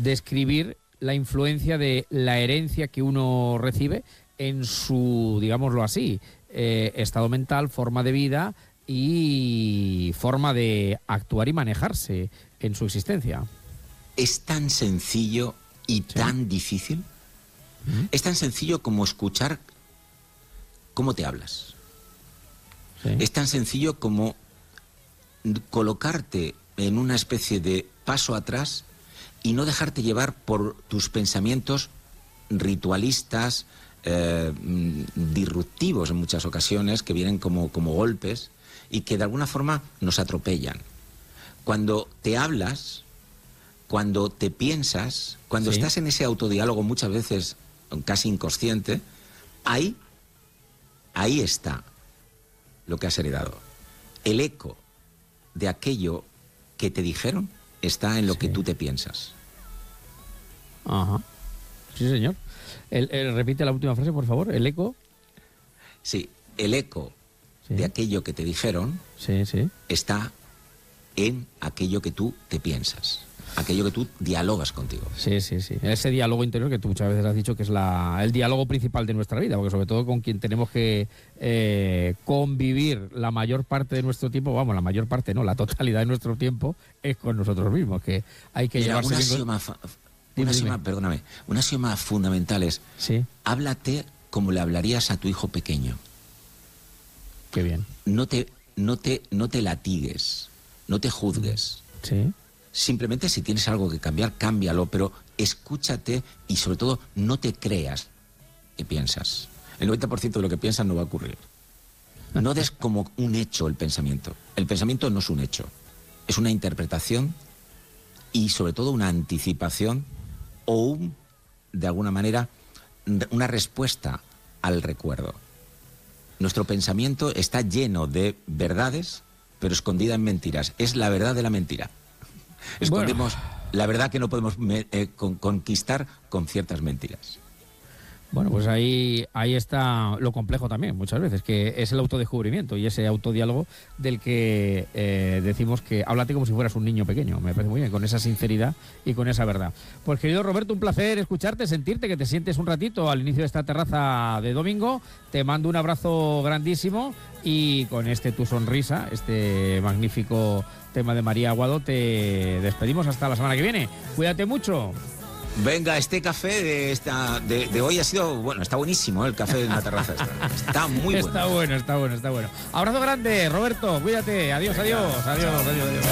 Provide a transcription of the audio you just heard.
describir la influencia de la herencia que uno recibe en su, digámoslo así, estado mental, forma de vida y forma de actuar y manejarse en su existencia. Es tan sencillo y tan difícil. Es tan sencillo como escuchar cómo te hablas. Es tan sencillo como colocarte en una especie de paso atrás y no dejarte llevar por tus pensamientos ritualistas, disruptivos en muchas ocasiones, que vienen como golpes y que de alguna forma nos atropellan. Cuando te hablas, cuando te piensas, cuando estás en ese autodiálogo muchas veces casi inconsciente, ahí está lo que has heredado. El eco de aquello que te dijeron está en lo que tú te piensas. Ajá. Sí, señor. Repite la última frase, por favor. El eco. Sí, el eco de aquello que te dijeron está en aquello que tú te piensas, aquello que tú dialogas contigo. Sí. Ese diálogo interior que tú muchas veces has dicho que es el diálogo principal de nuestra vida, porque sobre todo con quien tenemos que convivir la mayor parte de nuestro tiempo, vamos, la mayor parte no, la totalidad de nuestro tiempo es con nosotros mismos, que hay que llevarse bien. Perdóname, un axioma fundamental es háblate como le hablarías a tu hijo pequeño. Qué bien. No te latigues, no te juzgues. Simplemente si tienes algo que cambiar, cámbialo, pero escúchate y sobre todo no te creas que piensas. El 90% de lo que piensas no va a ocurrir. No des como un hecho el pensamiento. El pensamiento no es un hecho, es una interpretación y sobre todo una anticipación o de alguna manera una respuesta al recuerdo. Nuestro pensamiento está lleno de verdades, pero escondida en mentiras. Es la verdad de la mentira. Escondemos la verdad que no podemos conquistar con ciertas mentiras. Bueno, pues ahí está lo complejo también, muchas veces, que es el autodescubrimiento y ese autodiálogo del que decimos que háblate como si fueras un niño pequeño. Me parece muy bien, con esa sinceridad y con esa verdad. Pues querido Roberto, un placer escucharte, sentirte, que te sientes un ratito al inicio de esta terraza de domingo. Te mando un abrazo grandísimo y con tu sonrisa, este magnífico tema de María Aguado, te despedimos hasta la semana que viene. Cuídate mucho. Venga, este café de hoy ha sido, bueno, está buenísimo, el café de la terraza. Está muy bueno. Está bueno. Abrazo grande, Roberto, cuídate. Adiós.